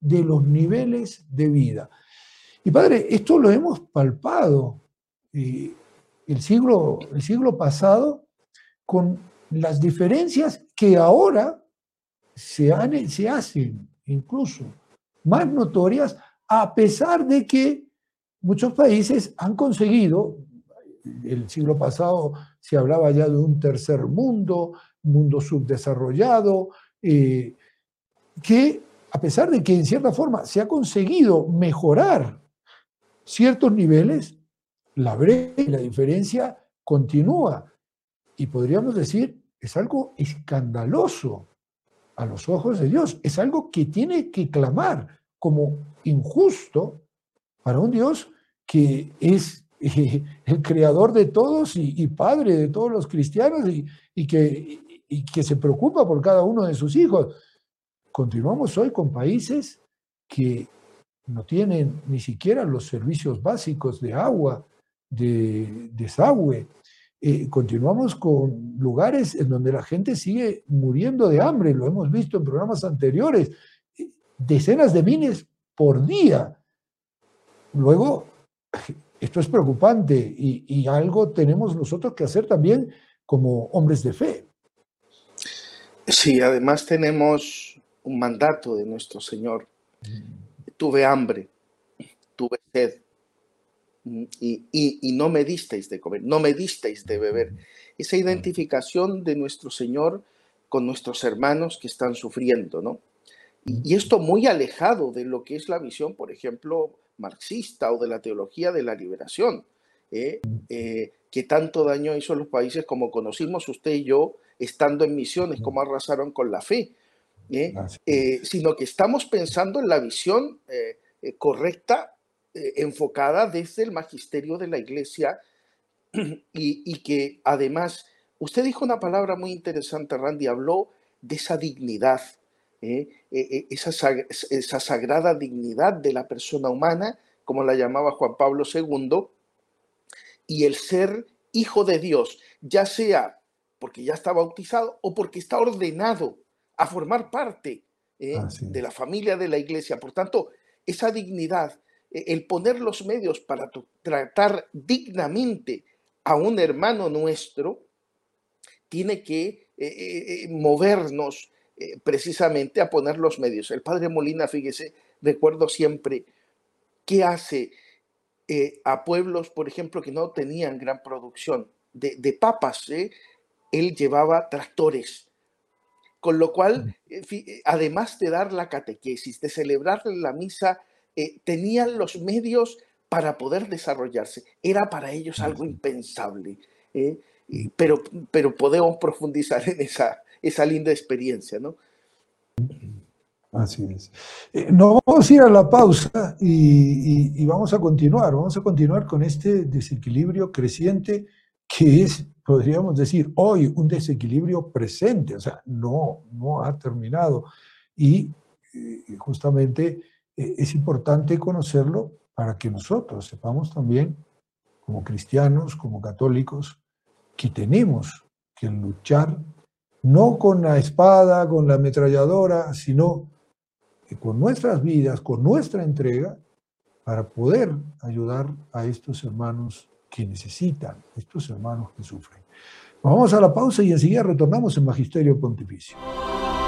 de los niveles de vida. Y padre, esto lo hemos palpado el siglo pasado con las diferencias que ahora se hacen incluso más notorias, a pesar de que muchos países han conseguido, el siglo pasado se hablaba ya de un tercer mundo, mundo subdesarrollado, que a pesar de que en cierta forma se ha conseguido mejorar ciertos niveles, la brecha y la diferencia continúa. Y podríamos decir, es algo escandaloso a los ojos de Dios. Es algo que tiene que clamar como injusto para un Dios que es el creador de todos y padre de todos los cristianos y que se preocupa por cada uno de sus hijos. Continuamos hoy con países que no tienen ni siquiera los servicios básicos de agua, de desagüe. Continuamos con lugares en donde la gente sigue muriendo de hambre, lo hemos visto en programas anteriores, decenas de miles por día. Luego, esto es preocupante y algo tenemos nosotros que hacer también como hombres de fe. Sí, además tenemos un mandato de nuestro Señor. Tuve hambre, tuve sed, y no me disteis de comer, no me disteis de beber. Esa identificación de nuestro Señor con nuestros hermanos que están sufriendo, ¿no? Y esto muy alejado de lo que es la visión, por ejemplo, marxista o de la teología de la liberación, que tanto daño hizo a los países como conocimos usted y yo, estando en misiones, como arrasaron con la fe, sino que estamos pensando en la visión correcta, enfocada desde el magisterio de la Iglesia y que además, usted dijo una palabra muy interesante, Randy, habló de esa dignidad, esa sagrada dignidad de la persona humana, como la llamaba Juan Pablo II, y el ser hijo de Dios, ya sea porque ya está bautizado o porque está ordenado a formar parte de la familia de la Iglesia. Por tanto, esa dignidad, el poner los medios para tratar dignamente a un hermano nuestro, tiene que movernos precisamente a poner los medios. El padre Molina, fíjese, recuerdo siempre qué hace a pueblos, por ejemplo, que no tenían gran producción de papas. Él llevaba tractores, con lo cual, además de dar la catequesis, de celebrar la misa, tenían los medios para poder desarrollarse. Era para ellos algo impensable, pero podemos profundizar en esa linda experiencia, ¿no? Así es. Nos vamos a ir a la pausa y vamos a continuar con este desequilibrio creciente que es, podríamos decir, hoy un desequilibrio presente, o sea, no ha terminado. Y justamente es importante conocerlo para que nosotros sepamos también, como cristianos, como católicos, que tenemos que luchar no con la espada, con la ametralladora, sino que con nuestras vidas, con nuestra entrega, para poder ayudar a estos hermanos que necesitan, estos hermanos que sufren. Vamos a la pausa y enseguida retornamos en Magisterio Pontificio.